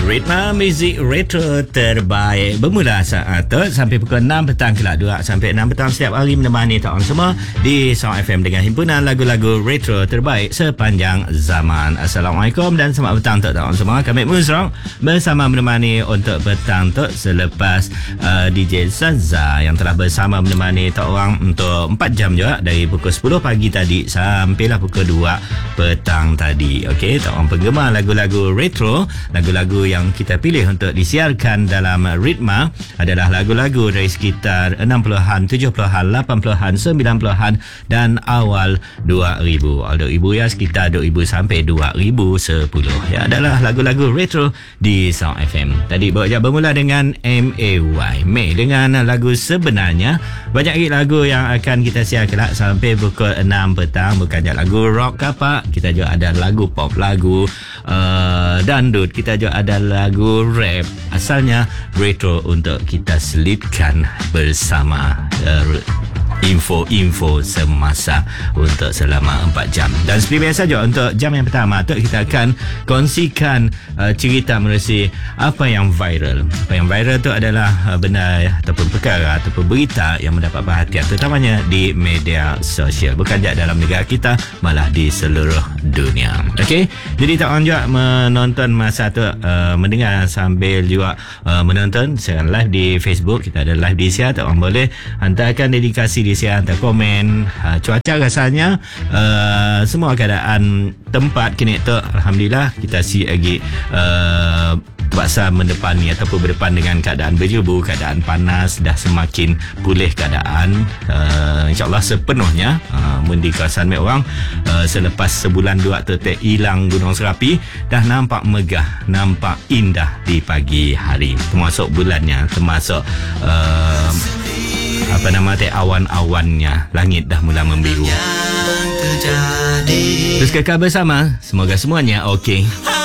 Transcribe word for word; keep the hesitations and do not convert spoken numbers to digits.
Ritma Muzik Retro terbaik bermula saat tu sampai pukul enam petang kelak dua sampai enam petang setiap hari menemani tak orang semua di Sound F M dengan himpunan lagu-lagu retro terbaik sepanjang zaman. Assalamualaikum dan selamat petang tak orang semua. Kami Muzraq bersama menemani untuk petang tu selepas uh, D J Zaza yang telah bersama menemani tak orang untuk empat jam juga dari pukul sepuluh pagi tadi sampailah pukul dua petang tadi. Okey, tak orang penggemar lagu-lagu retro, lagu-lagu yang yang kita pilih untuk disiarkan dalam Ritma adalah lagu-lagu dari sekitar enam puluhan, tujuh puluhan, lapan puluhan, sembilan puluhan dan awal dua ribu. Awal dua ribu ya, sekitar dua ribu sampai dua ribu sepuluh. Ya, adalah lagu-lagu retro di Sound F M. Tadi bawa bermula dengan M A Y May dengan lagu sebenarnya. Banyak lagi lagu yang akan kita siarkan sampai pukul enam petang. Bukannya lagu rock kapak, kita juga ada lagu pop, lagu uh, dandut, kita juga ada lagu rap. Asalnya retro untuk kita selitkan bersama uh, info-info semasa untuk selama empat jam. Dan seperti biasa juga untuk jam yang pertama tu kita akan kongsikan uh, cerita menerusi apa yang viral. Apa yang viral tu adalah uh, benda ataupun perkara ataupun berita yang mendapat perhatian terutamanya di media sosial. Bukan saja dalam negara kita, malah di seluruh dunia. Okey, jadi tak orang juga menonton masa tu uh, mendengar sambil juga uh, menonton siaran live di Facebook. Kita ada live di siar, tak orang boleh hantarkan dedikasi di siar, hantar komen. uh, cuaca rasanya uh, semua keadaan tempat kini tu alhamdulillah kita si lagi uh, terpaksa mendepani ataupun berdepan dengan keadaan berjebu, keadaan panas, dah semakin pulih keadaan uh, insyaAllah sepenuhnya uh, di kawasan mek orang uh, selepas sebulan dua tu hilang Gunung Serapi dah nampak megah, nampak indah di pagi hari, termasuk bulannya, termasuk uh, apa nama teh awan-awannya, langit dah mula membiru. Terus kekal bersama, semoga semuanya okey.